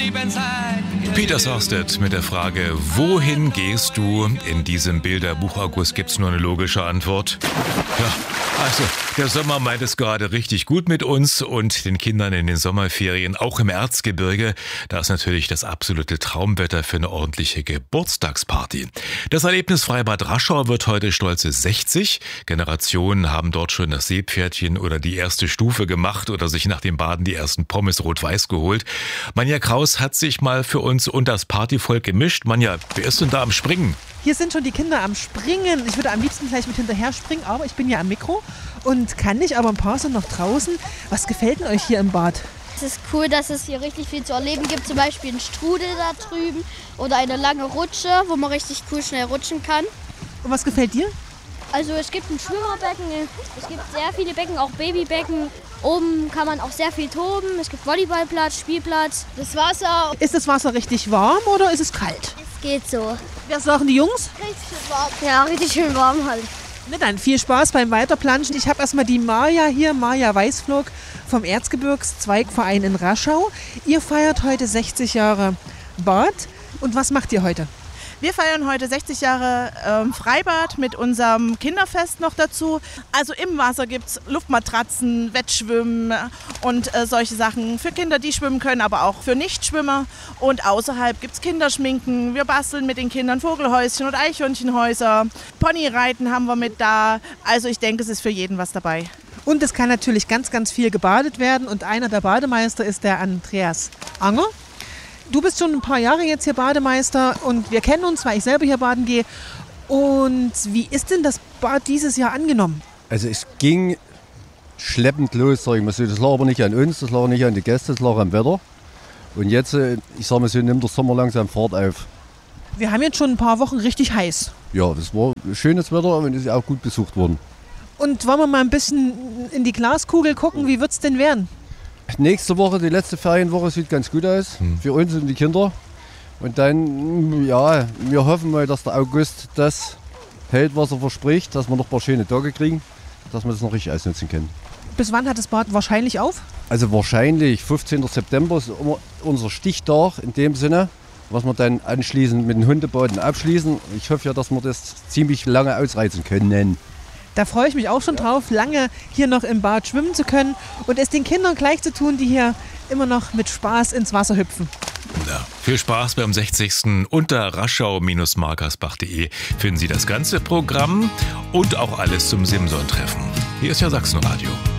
Peter Sarstedt mit der Frage, wohin gehst du? In diesem Bilderbuch August gibt's nur eine logische Antwort. Ja, also der Sommer meint es gerade richtig gut mit uns und den Kindern in den Sommerferien, auch im Erzgebirge. Da ist natürlich das absolute Traumwetter für eine ordentliche Geburtstagsparty. Das Erlebnisfreibad Raschau wird heute stolze 60. Generationen haben dort schon das Seepferdchen oder die erste Stufe gemacht oder sich nach dem Baden die ersten Pommes rot-weiß geholt. Manja Kraus hat sich mal für uns und das Partyvolk gemischt. Manja, wer ist denn da am Springen? Hier sind schon die Kinder am Springen. Ich würde am liebsten gleich mit hinterher springen, aber ich bin ja am Mikro und kann nicht, aber ein paar sind noch draußen. Was gefällt denn euch hier im Bad? Es ist cool, dass es hier richtig viel zu erleben gibt. Zum Beispiel einen Strudel da drüben oder eine lange Rutsche, wo man richtig cool schnell rutschen kann. Und was gefällt dir? Also es gibt ein Schwimmerbecken, es gibt sehr viele Becken, auch Babybecken. Oben kann man auch sehr viel toben. Es gibt Volleyballplatz, Spielplatz, das Wasser. Ist das Wasser richtig warm oder ist es kalt? Es geht so. Was sagen die Jungs? Richtig schön warm. Ja, richtig schön warm halt. Na dann, viel Spaß beim Weiterplanschen. Ich habe erstmal die Maja hier, Maja Weißflog vom Erzgebirgszweigverein in Raschau. Ihr feiert heute 60 Jahre Bad. Und was macht ihr heute? Wir feiern heute 60 Jahre Freibad mit unserem Kinderfest noch dazu. Also im Wasser gibt es Luftmatratzen, Wettschwimmen und solche Sachen für Kinder, die schwimmen können, aber auch für Nichtschwimmer. Und außerhalb gibt es Kinderschminken. Wir basteln mit den Kindern Vogelhäuschen und Eichhörnchenhäuser. Ponyreiten haben wir mit da. Also ich denke, es ist für jeden was dabei. Und es kann natürlich ganz, ganz viel gebadet werden. Und einer der Bademeister ist der Andreas Anger. Du bist schon ein paar Jahre jetzt hier Bademeister und wir kennen uns, weil ich selber hier baden gehe. Und wie ist denn das Bad dieses Jahr angenommen? Also es ging schleppend los, sag ich mal so. Das lag aber nicht an uns, das lag nicht an den Gästen, das lag am Wetter. Und jetzt, ich sag mal so, nimmt der Sommer langsam Fahrt auf. Wir haben jetzt schon ein paar Wochen richtig heiß. Ja, das war schönes Wetter und ist auch gut besucht worden. Und wollen wir mal ein bisschen in die Glaskugel gucken, wie wird es denn werden? Nächste Woche, die letzte Ferienwoche, sieht ganz gut aus für uns und die Kinder. Und dann, ja, wir hoffen mal, dass der August das hält, was er verspricht, dass wir noch ein paar schöne Tage kriegen, dass wir das noch richtig ausnutzen können. Bis wann hat das Bad wahrscheinlich auf? Also wahrscheinlich 15. September ist immer unser Stichtag in dem Sinne, was wir dann anschließend mit den Hundebaden abschließen. Ich hoffe ja, dass wir das ziemlich lange ausreizen können. Da freue ich mich auch schon drauf, lange hier noch im Bad schwimmen zu können und es den Kindern gleich zu tun, die hier immer noch mit Spaß ins Wasser hüpfen. Ja, viel Spaß beim 60. Unter raschau-markersbach.de finden Sie das ganze Programm und auch alles zum Simson-Treffen. Hier ist ja Sachsenradio.